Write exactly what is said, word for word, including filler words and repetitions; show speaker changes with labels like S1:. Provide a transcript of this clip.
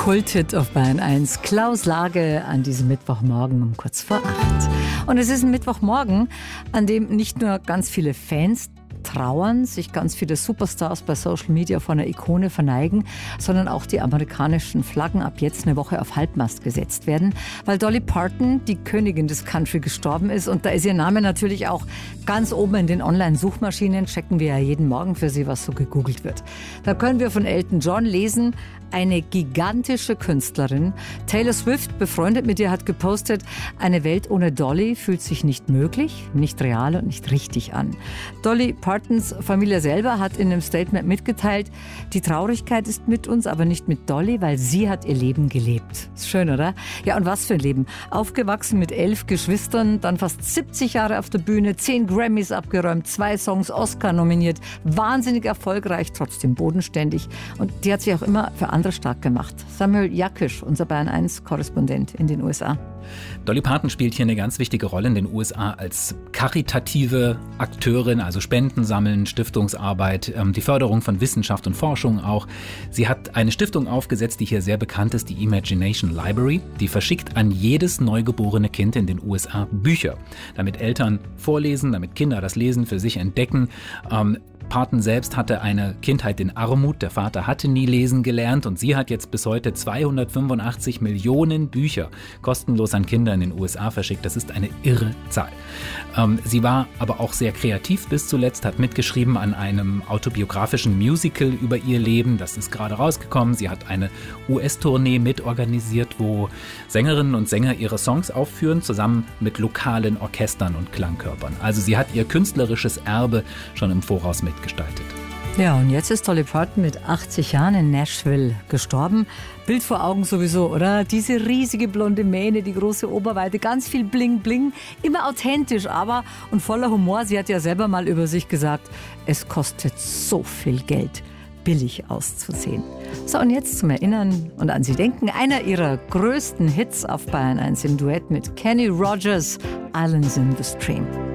S1: Kulthit auf Bayern eins. Klaus Lage an diesem Mittwochmorgen um kurz vor acht. Und es ist ein Mittwochmorgen, an dem nicht nur ganz viele Fans trauern, sich ganz viele Superstars bei Social Media vor einer Ikone verneigen, sondern auch die amerikanischen Flaggen ab jetzt eine Woche auf Halbmast gesetzt werden, weil Dolly Parton, die Königin des Country, gestorben ist. Und da ist ihr Name natürlich auch ganz oben in den Online-Suchmaschinen. Checken wir ja jeden Morgen für sie, was so gegoogelt wird. Da können wir von Elton John lesen, eine gigantische Künstlerin. Taylor Swift, befreundet mit ihr, hat gepostet, eine Welt ohne Dolly fühlt sich nicht möglich, nicht real und nicht richtig an. Dolly Partons Familie selber hat in einem Statement mitgeteilt, die Traurigkeit ist mit uns, aber nicht mit Dolly, weil sie hat ihr Leben gelebt. Ist schön, oder? Ja, und was für ein Leben. Aufgewachsen mit elf Geschwistern, dann fast siebzig Jahre auf der Bühne, zehn Grammys abgeräumt, zwei Songs Oscar nominiert, wahnsinnig erfolgreich, trotzdem bodenständig. Und die hat sich auch immer für andere stark gemacht. Samuel Jakisch, unser Bayern eins Korrespondent in den U S A.
S2: Dolly Parton spielt hier eine ganz wichtige Rolle in den U S A als karitative Akteurin, also Spenden sammeln, Stiftungsarbeit, die Förderung von Wissenschaft und Forschung auch. Sie hat eine Stiftung aufgesetzt, die hier sehr bekannt ist, die Imagination Library. Die verschickt an jedes neugeborene Kind in den U S A Bücher, damit Eltern vorlesen, damit Kinder das Lesen für sich entdecken. Ähm, Parton selbst hatte eine Kindheit in Armut, der Vater hatte nie lesen gelernt und sie hat jetzt bis heute zweihundertfünfundachtzig Millionen Bücher kostenlos an Kinder in den U S A verschickt. Das ist eine irre Zahl. Ähm, sie war aber auch sehr kreativ bis zuletzt, hat mitgeschrieben an einem autobiografischen Musical über ihr Leben. Das ist gerade rausgekommen. Sie hat eine U S-Tournee mitorganisiert, wo Sängerinnen und Sänger ihre Songs aufführen, zusammen mit lokalen Orchestern und Klangkörpern. Also sie hat ihr künstlerisches Erbe schon im Voraus mit gestaltet.
S1: Ja, und jetzt ist Dolly Parton mit achtzig Jahren in Nashville gestorben. Bild vor Augen sowieso, oder? Diese riesige blonde Mähne, die große Oberweite, ganz viel Bling Bling, immer authentisch, aber und voller Humor. Sie hat ja selber mal über sich gesagt, es kostet so viel Geld, billig auszusehen. So, und jetzt zum Erinnern und an Sie denken, einer ihrer größten Hits auf Bayern eins im Duett mit Kenny Rogers, Islands in the Stream.